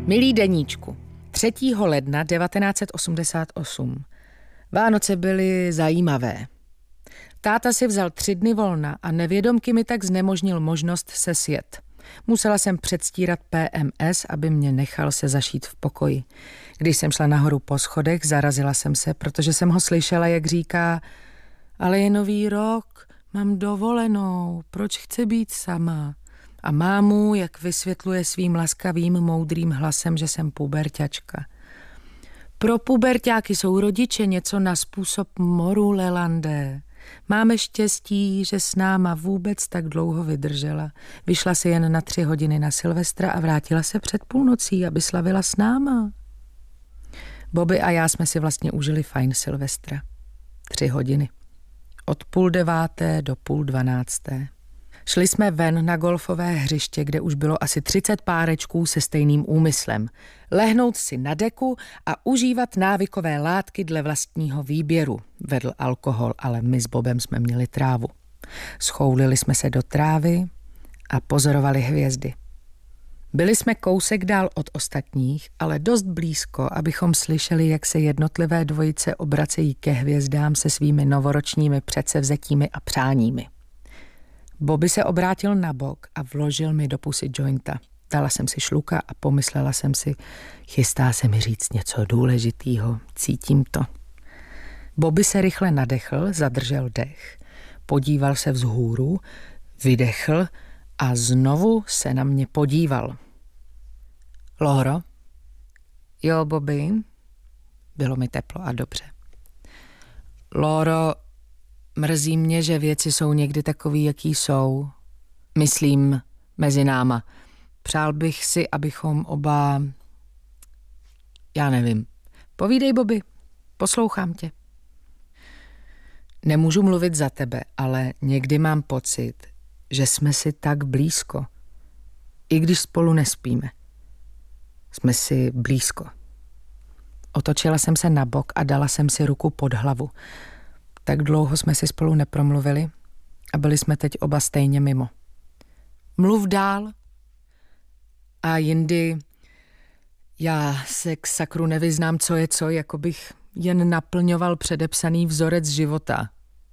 Milý deníčku, 3. ledna 1988. Vánoce byly zajímavé. Táta si vzal 3 dny volna a nevědomky mi tak znemožnil možnost se sjet. Musela jsem předstírat PMS, aby mě nechal se zašít v pokoji. Když jsem šla nahoru po schodech, zarazila jsem se, protože jsem ho slyšela, jak říká: ale je nový rok, mám dovolenou, proč chci být sama? A mámu, jak vysvětluje svým laskavým, moudrým hlasem, že jsem puberťačka. Pro puberťáky jsou rodiče něco na způsob moru, Lelandé. Máme štěstí, že s náma vůbec tak dlouho vydržela. Vyšla si jen na 3 hodiny na Silvestra a vrátila se před půlnocí, aby slavila s náma. Bobby a já jsme si vlastně užili fajn Silvestra. 3 hodiny. Od 8:30 do 11:30. Šli jsme ven na golfové hřiště, kde už bylo asi 30 párečků se stejným úmyslem. Lehnout si na deku a užívat návykové látky dle vlastního výběru. Vedl alkohol, ale my s Bobem jsme měli trávu. Schoulili jsme se do trávy a pozorovali hvězdy. Byli jsme kousek dál od ostatních, ale dost blízko, abychom slyšeli, jak se jednotlivé dvojice obracejí ke hvězdám se svými novoročními předsevzetími a přáními. Bobby se obrátil na bok a vložil mi do pusy jointa. Dala jsem si šluka a pomyslela jsem si, chystá se mi říct něco důležitýho, cítím to. Bobby se rychle nadechl, zadržel dech, podíval se vzhůru, vydechl a znovu se na mě podíval. Loro? Jo, Bobby? Bylo mi teplo a dobře. Loro, mrzí mě, že věci jsou někdy takový, jaký jsou. Myslím, mezi náma. Přál bych si, abychom oba... Já nevím. Povídej, Bobby. Poslouchám tě. Nemůžu mluvit za tebe, ale někdy mám pocit, že jsme si tak blízko. I když spolu nespíme. Jsme si blízko. Otočila jsem se na bok a dala jsem si ruku pod hlavu. Tak dlouho jsme si spolu nepromluvili a byli jsme teď oba stejně mimo. Mluv dál. A jindy já se k sakru nevyznám, co je co, jako bych jen naplňoval předepsaný vzorec života.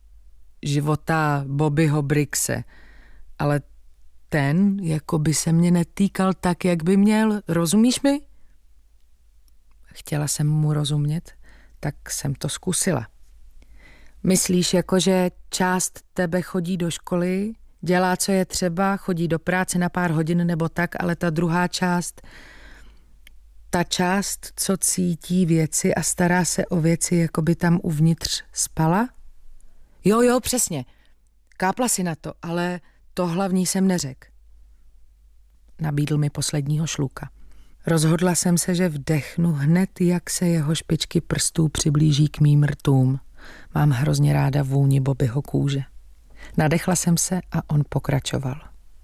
Života Bobbyho Brickse. Ale ten, jako by se mě netýkal tak, jak by měl. Rozumíš mi? Chtěla jsem mu rozumět, tak jsem to zkusila. Myslíš, jako že část tebe chodí do školy, dělá, co je třeba, chodí do práce na pár hodin nebo tak, ale ta druhá část, ta část, co cítí věci a stará se o věci, jako by tam uvnitř spala? Jo, přesně. Kápla si na to, ale to hlavní jsem neřekl. Nabídl mi posledního šluka. Rozhodla jsem se, že vdechnu hned, jak se jeho špičky prstů přiblíží k mým rtům. Mám hrozně ráda vůni Bobbyho kůže. Nadechla jsem se a on pokračoval.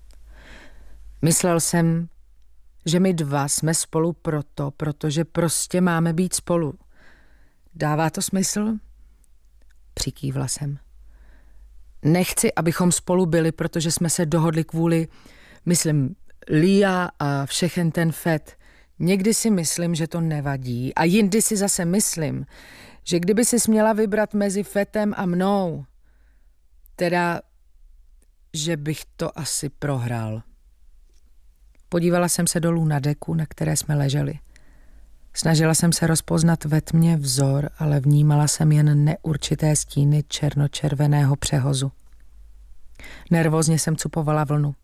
Myslel jsem, že my dva jsme spolu protože prostě máme být spolu. Dává to smysl? Přikývla jsem. Nechci, abychom spolu byli, protože jsme se dohodli kvůli, myslím, Lia a všechen ten fet. Někdy si myslím, že to nevadí a jindy si zase myslím, že kdyby si směla vybrat mezi fetem a mnou, teda, že bych to asi prohrál. Podívala jsem se dolů na deku, na které jsme leželi. Snažila jsem se rozpoznat ve tmě vzor, ale vnímala jsem jen neurčité stíny černočerveného přehozu. Nervózně jsem cupovala vlnu.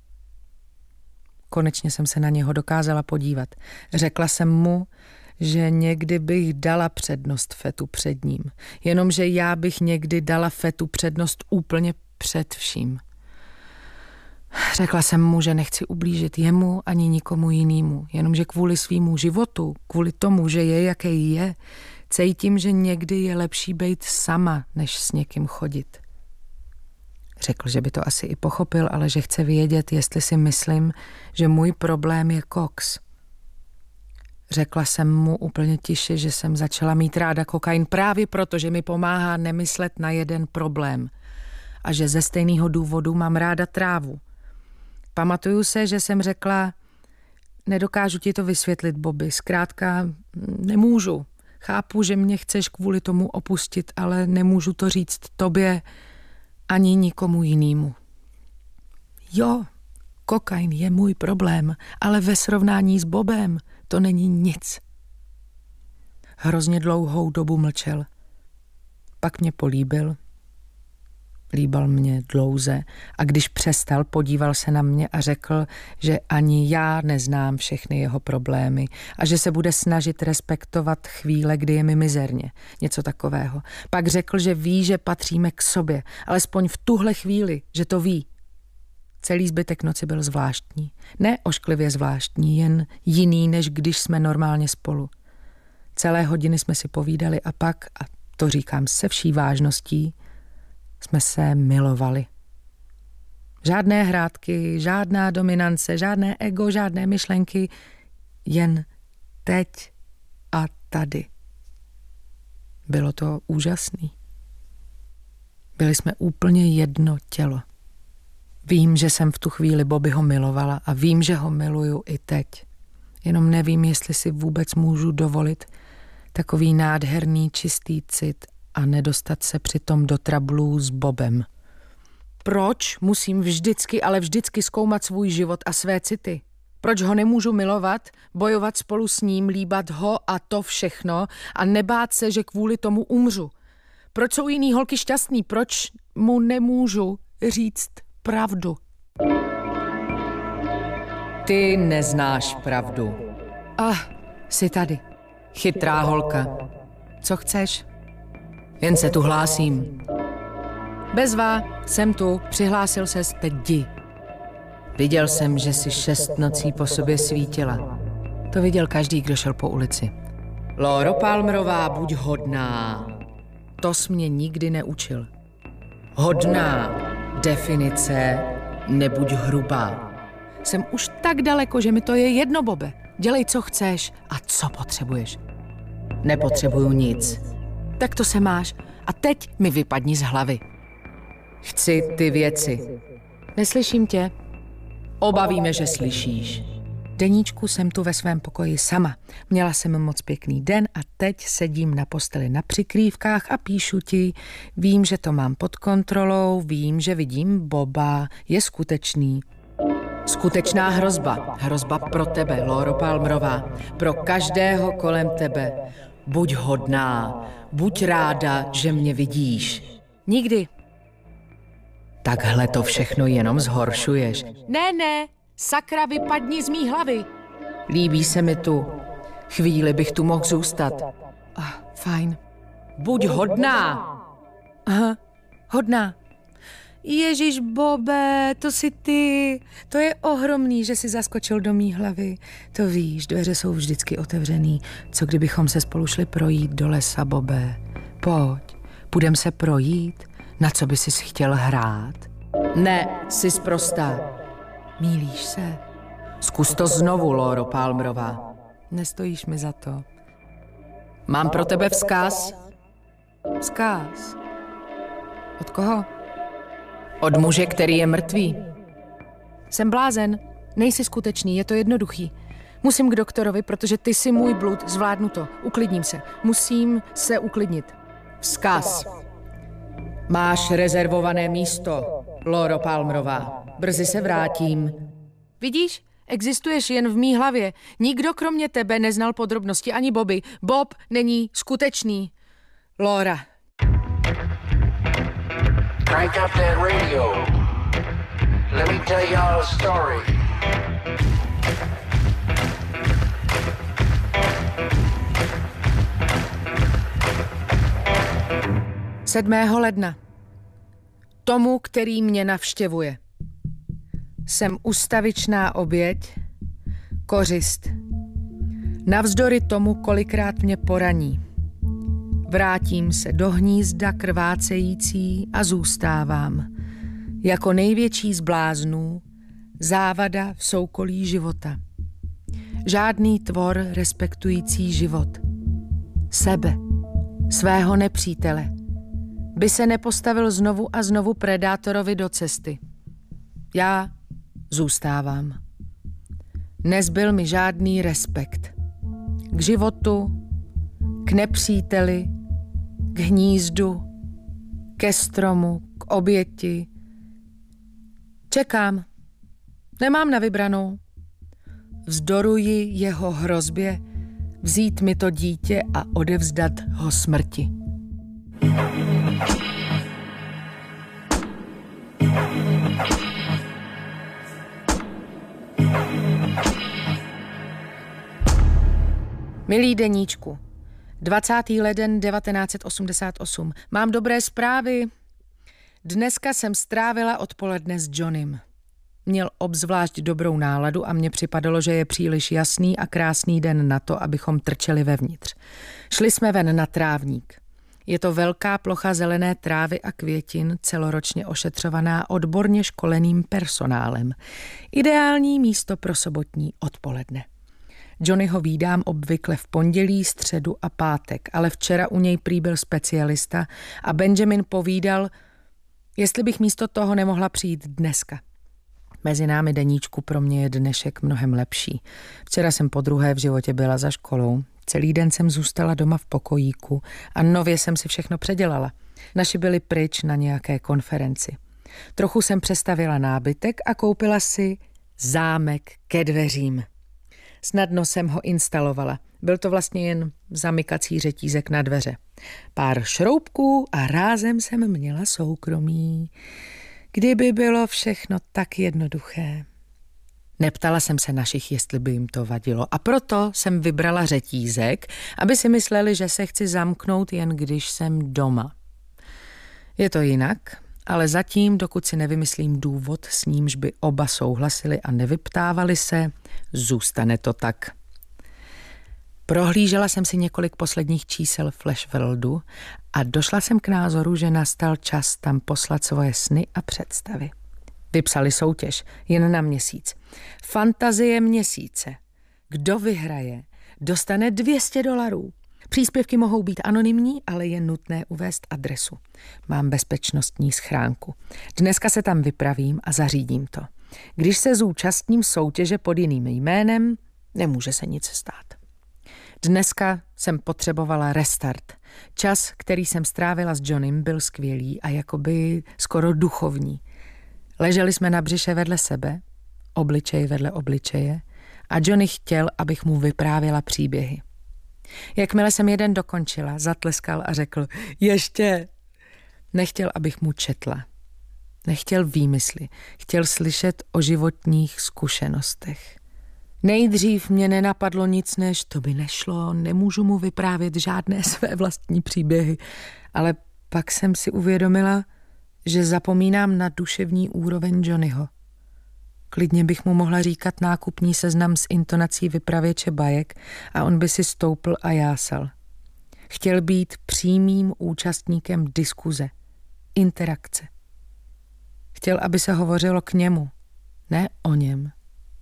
Konečně jsem se na něho dokázala podívat. Řekla jsem mu, že někdy bych dala přednost fetu před ním. Jenomže já bych někdy dala fetu přednost úplně před vším. Řekla jsem mu, že nechci ublížit jemu ani nikomu jinému, jenomže kvůli svýmu životu, kvůli tomu, že je, jaký je, cítím, že někdy je lepší být sama, než s někým chodit. Řekl, že by to asi i pochopil, ale že chce vědět, jestli si myslím, že můj problém je koks. Řekla jsem mu úplně tiše, že jsem začala mít ráda kokain právě proto, že mi pomáhá nemyslet na jeden problém a že ze stejného důvodu mám ráda trávu. Pamatuju se, že jsem řekla, Nedokážu ti to vysvětlit, Bobby. Zkrátka nemůžu. Chápu, že mě chceš kvůli tomu opustit, ale nemůžu to říct tobě ani nikomu jinému. Jo, kokain je můj problém, ale ve srovnání s Bobem to není nic. Hrozně dlouhou dobu mlčel. Pak mě políbil. Líbal mě dlouze a když přestal, podíval se na mě a řekl, že ani já neznám všechny jeho problémy a že se bude snažit respektovat chvíle, kdy je mi mizerně. Něco takového. Pak řekl, že ví, že patříme k sobě, alespoň v tuhle chvíli, že to ví. Celý zbytek noci byl zvláštní. Ne ošklivě zvláštní, jen jiný, než když jsme normálně spolu. Celé hodiny jsme si povídali a pak, a to říkám se vší vážností, jsme se milovali. Žádné hrátky, žádná dominance, žádné ego, žádné myšlenky, jen teď a tady. Bylo to úžasný. Byli jsme úplně jedno tělo. Vím, že jsem v tu chvíli Bobbyho milovala a vím, že ho miluju i teď. Jenom nevím, jestli si vůbec můžu dovolit takový nádherný čistý cit a nedostat se přitom do trablů s Bobem. Proč musím vždycky zkoumat svůj život a své city? Proč ho nemůžu milovat, bojovat spolu s ním, líbat ho a to všechno a nebát se, že kvůli tomu umřu? Proč jsou jiný holky šťastný? Proč mu nemůžu říct pravdu? Ty neznáš pravdu. Jsi tady. Chytrá holka. Co chceš? Jen se tu hlásím. Bezva, jsem tu, přihlásil ses, teď jdi. Viděl jsem, že jsi 6 nocí po sobě svítila. To viděl každý, kdo šel po ulici. Loro Palmerová, buď hodná. To jsi mě nikdy neučil. Hodná. Definice, nebuď hrubá. Jsem už tak daleko, že mi to je jedno, Bobe. Dělej, co chceš a co potřebuješ. Nepotřebuju nic. Tak to se máš. A teď mi vypadni z hlavy. Chci ty věci. Neslyším tě. Obavíme, že slyšíš. Deníčku, jsem tu ve svém pokoji sama. Měla jsem moc pěkný den a teď sedím na posteli na přikrývkách a píšu ti. Vím, že to mám pod kontrolou, vím, že vidím Boba. Je skutečný. Skutečná hrozba. Hrozba pro tebe, Loro Palmerová. Pro každého kolem tebe. Buď hodná. Buď ráda, že mě vidíš. Nikdy. Takhle to všechno jenom zhoršuješ. Ne, sakra, vypadni z mý hlavy. Líbí se mi tu. Chvíli bych tu mohl zůstat. Fajn. Buď hodná. Aha, hodná. Ježíš, Bobe, to jsi ty. To je ohromný, že jsi zaskočil do mý hlavy. To víš, dveře jsou vždycky otevřený. Co kdybychom se spolu šli projít do lesa, Bobe? Pojď, půjdem se projít. Na co by jsi chtěl hrát? Ne, jsi sprostá. Mýlíš se? Zkus to znovu, Loro Palmerová. Nestojíš mi za to. Mám pro tebe vzkaz. Vzkaz? Od koho? Od muže, který je mrtvý. Jsem blázen. Nejsi skutečný, je to jednoduchý. Musím k doktorovi, protože ty jsi můj blud, zvládnu to. Uklidním se. Musím se uklidnit. Vzkaz. Máš rezervované místo, Loro Palmerová. Brzy se vrátím. Vidíš? Existuješ jen v mý hlavě. Nikdo kromě tebe neznal podrobnosti, ani Bobby. Bob není skutečný. Laura. Crank up that radio. Let me tell y'all a story. Sedmého ledna. Tomu, který mě navštěvuje. Jsem ustavičná oběť, kořist. Navzdory tomu, kolikrát mě poraní. Vrátím se do hnízda krvácející a zůstávám. Jako největší z bláznů, závada v soukolí života. Žádný tvor respektující život. Sebe, svého nepřítele, by se nepostavil znovu a znovu predátorovi do cesty. Já zůstávám. Nezbyl mi žádný respekt. K životu, k nepříteli, k hnízdu, ke stromu, k oběti. Čekám. Nemám na vybranou. Vzdoruji jeho hrozbě vzít mi to dítě a odevzdat ho smrti. Milý deníčku, 20. leden 1988. Mám dobré zprávy. Dneska jsem strávila odpoledne s Johnem. Měl obzvlášť dobrou náladu a mně připadalo, že je příliš jasný a krásný den na to, abychom trčeli vevnitř. Šli jsme ven na trávník. Je to velká plocha zelené trávy a květin, celoročně ošetřovaná odborně školeným personálem. Ideální místo pro sobotní odpoledne. Johnnyho vídám obvykle v pondělí, středu a pátek, ale včera u něj prý byl specialista a Benjamin povídal, jestli bych místo toho nemohla přijít dneska. Mezi námi deníčku pro mě je dnešek mnohem lepší. Včera jsem podruhé v životě byla za školou. Celý den jsem zůstala doma v pokojíku a nově jsem si všechno předělala. Naši byli pryč na nějaké konferenci. Trochu jsem přestavila nábytek a koupila si zámek ke dveřím. Snadno jsem ho instalovala. Byl to vlastně jen zamykací řetízek na dveře. Pár šroubků a rázem jsem měla soukromí. Kdyby bylo všechno tak jednoduché. Neptala jsem se našich, jestli by jim to vadilo. A proto jsem vybrala řetízek, aby si mysleli, že se chci zamknout, jen když jsem doma. Je to jinak, ale zatím, dokud si nevymyslím důvod, s nímž by oba souhlasili a nevyptávali se, zůstane to tak. Prohlížela jsem si několik posledních čísel Flash Worldu a došla jsem k názoru, že nastal čas tam poslat svoje sny a představy. Vypsali soutěž jen na měsíc. Fantazie měsíce. Kdo vyhraje, dostane $200. Příspěvky mohou být anonymní, ale je nutné uvést adresu. Mám bezpečnostní schránku. Dneska se tam vypravím a zařídím to. Když se zúčastním soutěže pod jiným jménem, nemůže se nic stát. Dneska jsem potřebovala restart. Čas, který jsem strávila s Johnem, byl skvělý a jakoby skoro duchovní. Leželi jsme na břiše vedle sebe, obličej vedle obličeje a Johnny chtěl, abych mu vyprávěla příběhy. Jakmile jsem jeden dokončila, zatleskal a řekl, ještě. Nechtěl, abych mu četla. Nechtěl výmysly, chtěl slyšet o životních zkušenostech. Nejdřív mě nenapadlo nic, než to by nešlo, nemůžu mu vyprávět žádné své vlastní příběhy, ale pak jsem si uvědomila, že zapomínám na duševní úroveň Johnnyho. Klidně bych mu mohla říkat nákupní seznam s intonací vypravěče bajek a on by si stoupl a jásal. Chtěl být přímým účastníkem diskuze, interakce. Chtěl, aby se hovořilo k němu, ne o něm.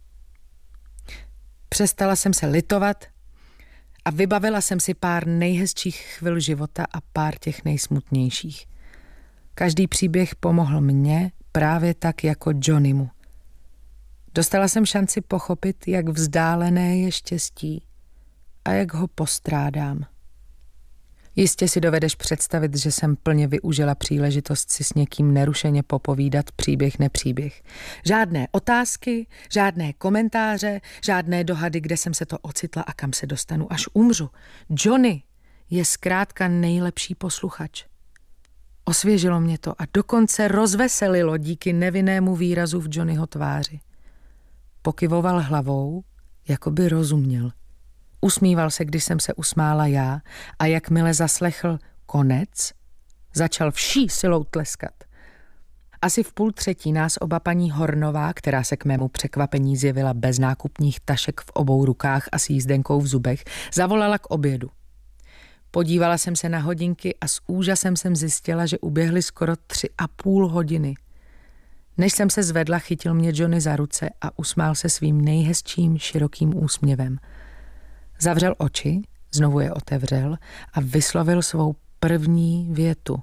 Přestala jsem se litovat a vybavila jsem si pár nejhezčích chvil života a pár těch nejsmutnějších. Každý příběh pomohl mně právě tak jako Johnnymu. Dostala jsem šanci pochopit, jak vzdálené je štěstí a jak ho postrádám. Jistě si dovedeš představit, že jsem plně využila příležitost si s někým nerušeně popovídat příběh nepříběh. Žádné otázky, žádné komentáře, žádné dohady, kde jsem se to ocitla a kam se dostanu, až umřu. Johnny je zkrátka nejlepší posluchač. Osvěžilo mě to a dokonce rozveselilo díky nevinnému výrazu v Johnnyho tváři. Pokyvoval hlavou, jako by rozuměl. Usmíval se, když jsem se usmála já a jakmile zaslechl konec, začal vší silou tleskat. Asi v 2:30 nás oba paní Hornová, která se k mému překvapení zjevila bez nákupních tašek v obou rukách a s jízdenkou v zubech, zavolala k obědu. Podívala jsem se na hodinky a s úžasem jsem zjistila, že uběhly skoro 3,5 hodiny. Než jsem se zvedla, chytil mě Johnny za ruce a usmál se svým nejhezčím širokým úsměvem. Zavřel oči, znovu je otevřel a vyslovil svou první větu.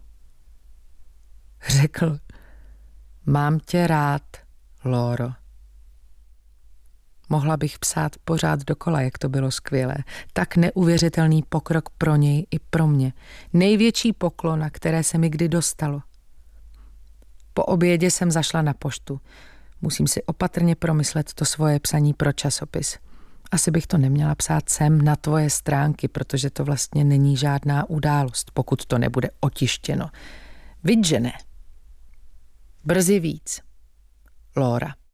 Řekl, mám tě rád, Loro. Mohla bych psát pořád dokola, jak to bylo skvělé. Tak neuvěřitelný pokrok pro něj i pro mě. Největší poklona, které se mi kdy dostalo. Po obědě jsem zašla na poštu. Musím si opatrně promyslet to svoje psaní pro časopis. Asi bych to neměla psát sem na tvoje stránky, protože to vlastně není žádná událost, pokud to nebude otištěno. Viď, že ne? Brzy víc. Laura.